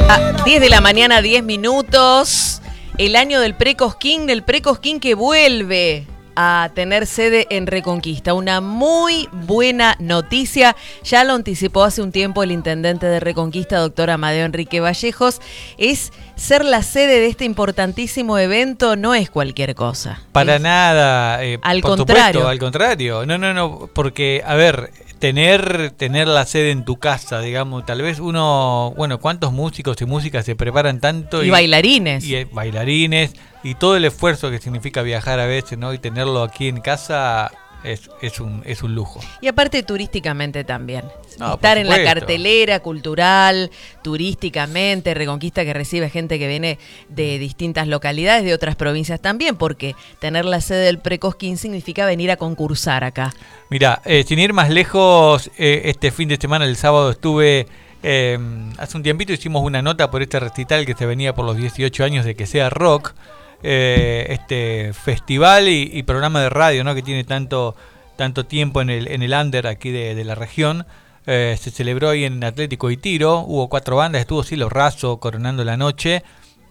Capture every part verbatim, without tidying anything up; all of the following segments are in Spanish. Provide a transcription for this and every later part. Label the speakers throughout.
Speaker 1: diez de la mañana, diez minutos. El año del Pre-Cosquín, del Pre-Cosquín que vuelve a tener sede en Reconquista. Una muy buena noticia. Ya lo anticipó hace un tiempo el intendente de Reconquista, doctor Amadeo Enrique Vallejos. Es ser la sede de este importantísimo evento, no es cualquier cosa.
Speaker 2: Para
Speaker 1: es,
Speaker 2: nada. Eh,
Speaker 1: al
Speaker 2: por
Speaker 1: contrario.
Speaker 2: Supuesto, al contrario. No, no, no. Porque, a ver, tener, tener la sede en tu casa, digamos, tal vez uno, bueno, ¿cuántos músicos y músicas se preparan tanto?
Speaker 1: Y, y bailarines.
Speaker 2: Y, y bailarines. Y todo el esfuerzo que significa viajar a veces, ¿no? Y tenerlo aquí en casa es, es, un, es un lujo.
Speaker 1: Y aparte turísticamente también.
Speaker 2: No,
Speaker 1: estar en la
Speaker 2: supuesto.
Speaker 1: cartelera cultural, turísticamente, Reconquista que recibe gente que viene de distintas localidades, de otras provincias también, porque tener la sede del Pre-Cosquín significa venir a concursar acá.
Speaker 2: Mira, eh, sin ir más lejos, eh, este fin de semana, el sábado, estuve... Eh, hace un tiempito hicimos una nota por este recital que se venía por los dieciocho años de Que Sea Rock. Eh, este festival y, y programa de radio, ¿no? Que tiene tanto tanto tiempo en el en el under aquí de, de la región. Eh, se celebró ahí en Atlético y Tiro, hubo cuatro bandas, estuvo Cielo Raso coronando la noche,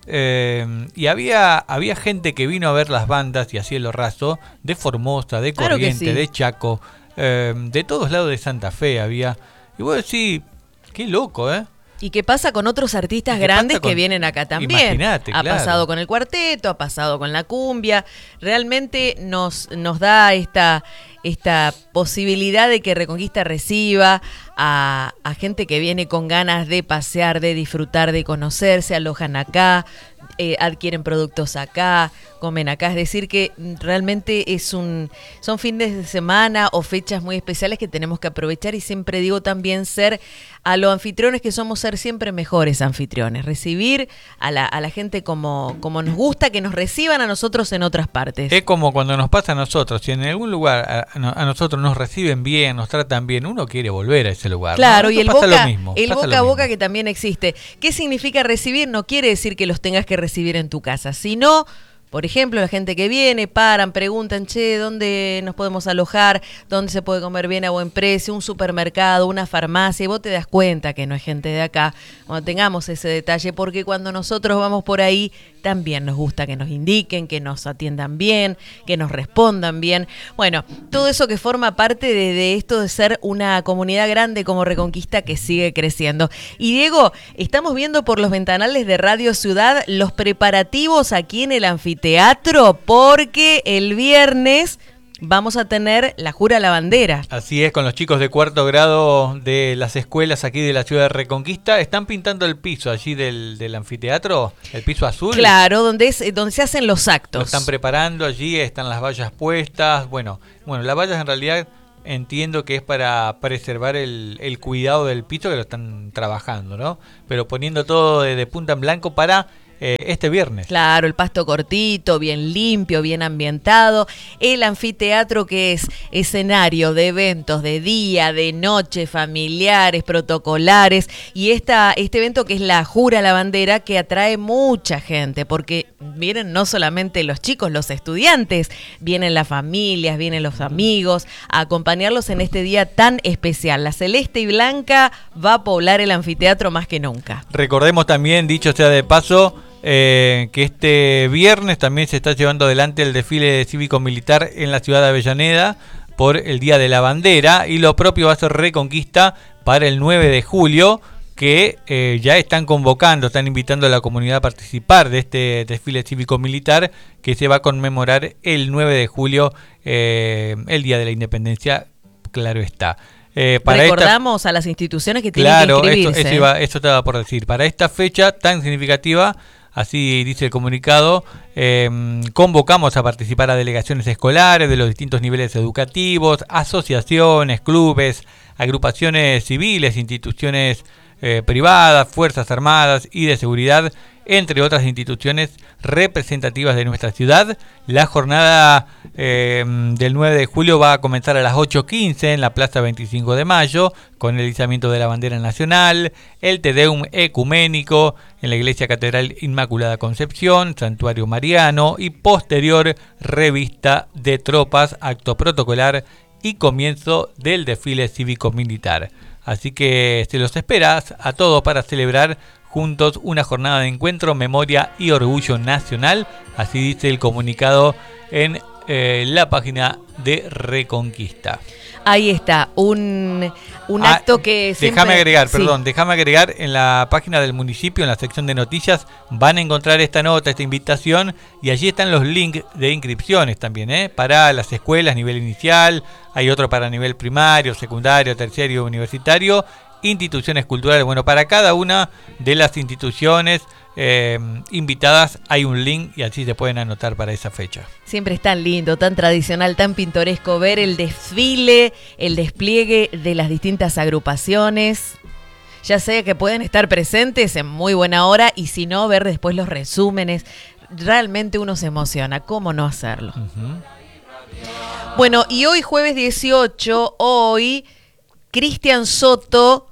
Speaker 2: eh, y había había gente que vino a ver las bandas y a Cielo Raso de Formosa, de
Speaker 1: Claro que
Speaker 2: Corrientes,
Speaker 1: sí.
Speaker 2: de Chaco, eh, de todos lados de Santa Fe había. Y vos decís, qué loco, ¿eh?
Speaker 1: ¿Y qué pasa con otros artistas
Speaker 2: ¿Qué
Speaker 1: grandes
Speaker 2: pasa con-
Speaker 1: que vienen acá también?
Speaker 2: Imagínate,
Speaker 1: ha
Speaker 2: claro.
Speaker 1: pasado con el cuarteto, ha pasado con la cumbia. Realmente nos, nos da esta, esta posibilidad de que Reconquista reciba a, a gente que viene con ganas de pasear, de disfrutar, de conocer, se alojan acá, eh, adquieren productos acá, comen acá. Es decir que realmente es un, son fines de semana o fechas muy especiales que tenemos que aprovechar, y siempre digo también ser a los anfitriones que somos, ser siempre mejores anfitriones, recibir a la, a la gente como, como nos gusta que nos reciban a nosotros en otras partes.
Speaker 2: Es como cuando nos pasa a nosotros, si en algún lugar a, a nosotros nos reciben bien, nos tratan bien, uno quiere volver a ese lugar.
Speaker 1: Claro,
Speaker 2: ¿no?
Speaker 1: y el
Speaker 2: Pasa
Speaker 1: boca,
Speaker 2: lo mismo,
Speaker 1: el
Speaker 2: pasa
Speaker 1: boca a
Speaker 2: lo
Speaker 1: boca
Speaker 2: mismo.
Speaker 1: que también existe. ¿Qué significa recibir? No quiere decir que los tengas que recibir en tu casa, sino... Por ejemplo, la gente que viene, paran, preguntan, che, ¿dónde nos podemos alojar? ¿Dónde se puede comer bien a buen precio? Un supermercado, una farmacia. Y vos te das cuenta que no es gente de acá. Cuando tengamos ese detalle, porque cuando nosotros vamos por ahí, también nos gusta que nos indiquen, que nos atiendan bien, que nos respondan bien. Bueno, todo eso que forma parte de, de esto de ser una comunidad grande como Reconquista que sigue creciendo. Y Diego, estamos viendo por los ventanales de Radio Ciudad los preparativos aquí en el anfiteatro, porque el viernes vamos a tener la Jura a la Bandera.
Speaker 2: Así es, con los chicos de cuarto grado de las escuelas aquí de la ciudad de Reconquista, están pintando el piso allí del, del anfiteatro, el piso azul.
Speaker 1: Claro, donde es donde se hacen los actos.
Speaker 2: Lo están preparando, allí están las vallas puestas. Bueno, bueno, las vallas en realidad entiendo que es para preservar el, el cuidado del piso, que lo están trabajando, ¿no? Pero poniendo todo de, de punta en blanco para... Eh, este viernes.
Speaker 1: Claro, el pasto cortito, bien limpio, bien ambientado. El anfiteatro que es escenario de eventos de día, de noche, familiares, protocolares. Y esta, este evento que es la Jura a la Bandera, que atrae mucha gente, porque vienen no solamente los chicos, los estudiantes, vienen las familias, vienen los amigos a acompañarlos en este día tan especial. La celeste y blanca va a poblar el anfiteatro más que nunca.
Speaker 2: Recordemos también, dicho sea de paso, Eh, que este viernes también se está llevando adelante el desfile cívico-militar en la ciudad de Avellaneda por el Día de la Bandera, y lo propio va a ser Reconquista para el nueve de julio, que eh, ya están convocando, están invitando a la comunidad a participar de este desfile cívico-militar que se va a conmemorar el nueve de julio, eh, el Día de la Independencia, claro está. Eh, para
Speaker 1: Recordamos
Speaker 2: esta,
Speaker 1: a las instituciones que tienen
Speaker 2: claro,
Speaker 1: que inscribirse.
Speaker 2: Esto, eso, iba, eso estaba por decir. Para esta fecha tan significativa, así dice el comunicado, eh, convocamos a participar a delegaciones escolares de los distintos niveles educativos, asociaciones, clubes, agrupaciones civiles, instituciones eh, privadas, fuerzas armadas y de seguridad, entre otras instituciones representativas de nuestra ciudad. La jornada eh, del nueve de julio va a comenzar a las ocho quince en la Plaza veinticinco de mayo, con el izamiento de la bandera nacional, el Te Deum ecuménico en la Iglesia Catedral Inmaculada Concepción, Santuario Mariano, y posterior revista de tropas, acto protocolar y comienzo del desfile cívico-militar. Así que se los espera a todos para celebrar juntos una jornada de encuentro, memoria y orgullo nacional. Así dice el comunicado en eh, la página de Reconquista.
Speaker 1: Ahí está, un, un
Speaker 2: ah,
Speaker 1: acto que siempre...
Speaker 2: Déjame agregar,
Speaker 1: sí.
Speaker 2: perdón, déjame agregar, en la página del municipio, en la sección de noticias, van a encontrar esta nota, esta invitación, y allí están los links de inscripciones también, ¿eh? Para las escuelas, nivel inicial, hay otro para nivel primario, secundario, terciario, universitario, instituciones culturales. Bueno, para cada una de las instituciones eh, invitadas hay un link y así se pueden anotar para esa fecha.
Speaker 1: Siempre es tan lindo, tan tradicional, tan pintoresco ver el desfile, el despliegue de las distintas agrupaciones. Ya sea que pueden estar presentes en muy buena hora y si no, ver después los resúmenes. Realmente uno se emociona, ¿cómo no hacerlo? Uh-huh. Bueno, y hoy jueves dieciocho, hoy Cristian Soto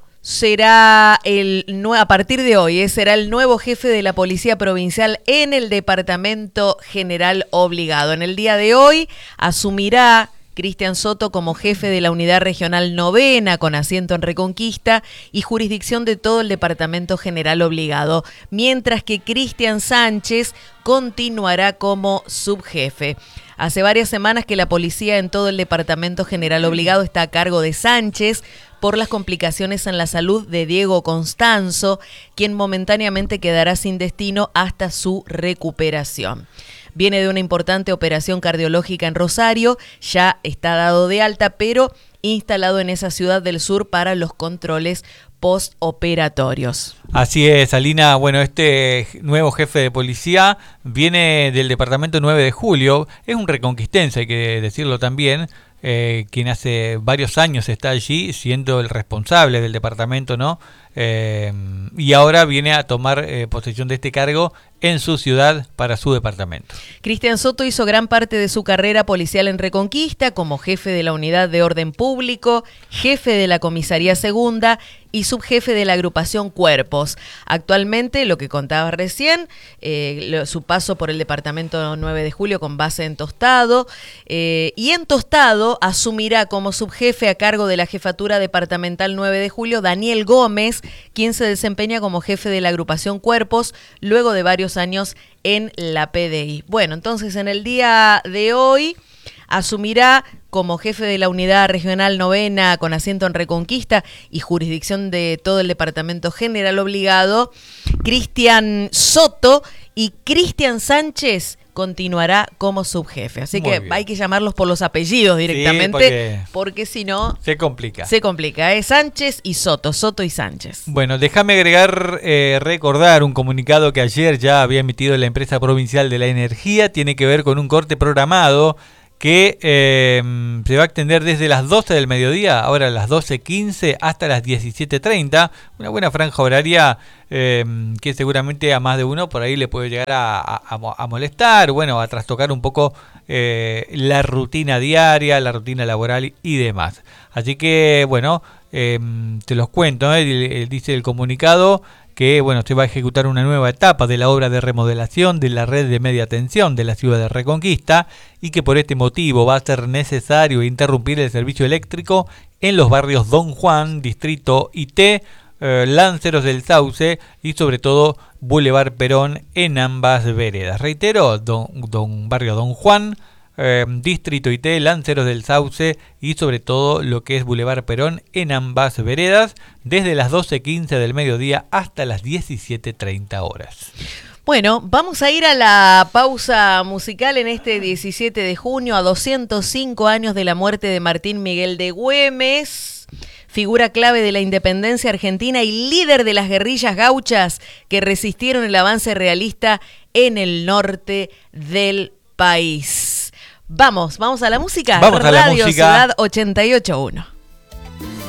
Speaker 1: será el a partir de hoy eh, será el nuevo jefe de la Policía Provincial en el Departamento General Obligado. En el día de hoy asumirá Cristian Soto como jefe de la Unidad Regional Novena, con asiento en Reconquista y jurisdicción de todo el Departamento General Obligado, mientras que Cristian Sánchez continuará como subjefe. Hace varias semanas que la policía en todo el Departamento General Obligado está a cargo de Sánchez por las complicaciones en la salud de Diego Constanzo, quien momentáneamente quedará sin destino hasta su recuperación. Viene de una importante operación cardiológica en Rosario, ya está dado de alta, pero instalado en esa ciudad del sur para los controles postoperatorios.
Speaker 2: Así es, Alina. Bueno, este nuevo jefe de policía viene del departamento nueve de julio, es un reconquistense, hay que decirlo también, eh, quien hace varios años está allí siendo el responsable del departamento, ¿no? Eh, y ahora viene a tomar eh, posesión de este cargo en su ciudad para su departamento.
Speaker 1: Cristian Soto hizo gran parte de su carrera policial en Reconquista como jefe de la Unidad de Orden Público, jefe de la Comisaría Segunda y subjefe de la agrupación Cuerpos. Actualmente, lo que contaba recién, eh, lo, su paso por el departamento nueve de julio con base en Tostado, eh, y en Tostado asumirá como subjefe a cargo de la jefatura departamental nueve de julio Daniel Gómez, quien se desempeña como jefe de la agrupación Cuerpos luego de varios años en la P D I. Bueno, entonces en el día de hoy asumirá como jefe de la Unidad Regional Novena con asiento en Reconquista y jurisdicción de todo el Departamento General Obligado, Cristian Soto, y Cristian Sánchez continuará como subjefe. Así Muy que bien. Hay que llamarlos por los apellidos directamente, sí, porque, porque si no...
Speaker 2: Se complica.
Speaker 1: Se complica. Es Sánchez y Soto, Soto y Sánchez.
Speaker 2: Bueno, déjame agregar, eh, recordar un comunicado que ayer ya había emitido la Empresa Provincial de la Energía. Tiene que ver con un corte programado que eh, se va a extender desde las doce del mediodía, ahora a las doce quince, hasta las diecisiete treinta. Una buena franja horaria eh, que seguramente a más de uno por ahí le puede llegar a, a, a molestar, bueno, a trastocar un poco eh, la rutina diaria, la rutina laboral y demás. Así que, bueno, eh, te los cuento, ¿eh? Dice el comunicado que bueno, se va a ejecutar una nueva etapa de la obra de remodelación de la red de media tensión de la ciudad de Reconquista y que por este motivo va a ser necesario interrumpir el servicio eléctrico en los barrios Don Juan, Distrito I T, eh, Lanceros del Sauce y sobre todo Boulevard Perón en ambas veredas. Reitero, don, don barrio Don Juan, Eh, Distrito I T, Lanceros del Sauce y sobre todo lo que es Boulevard Perón en ambas veredas, desde las doce quince del mediodía hasta las diecisiete treinta horas.
Speaker 1: Bueno, vamos a ir a la pausa musical en este diecisiete de junio, a doscientos cinco años de la muerte de Martín Miguel de Güemes, figura clave de la independencia argentina y líder de las guerrillas gauchas que resistieron el avance realista en el norte del país. Vamos, vamos a la música.
Speaker 2: Vamos a la
Speaker 1: Radio
Speaker 2: música.
Speaker 1: Ciudad ochenta y ocho punto uno.